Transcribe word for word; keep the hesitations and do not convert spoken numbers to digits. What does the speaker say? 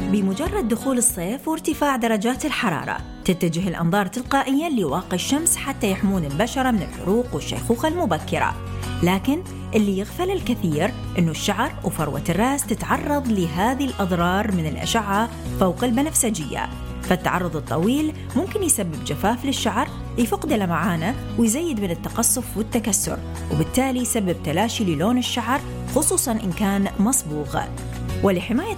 بمجرد دخول الصيف وارتفاع درجات الحرارة تتجه الأنظار تلقائياً لواقي الشمس حتى يحمون البشرة من الحروق والشيخوخة المبكرة. لكن اللي يغفل الكثير إنه الشعر وفروة الرأس تتعرض لهذه الأضرار من الأشعة فوق البنفسجية، فالتعرض الطويل ممكن يسبب جفاف للشعر، يفقد لمعانه ويزيد من التقصف والتكسر، وبالتالي يسبب تلاشي للون الشعر خصوصاً إن كان مصبوغ. ولحماية